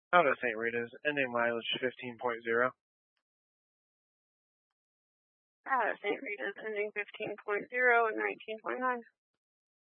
Out of St. Rita's, ending mileage 15.0. Out of St. Rita's, ending 15.0 and 19.9.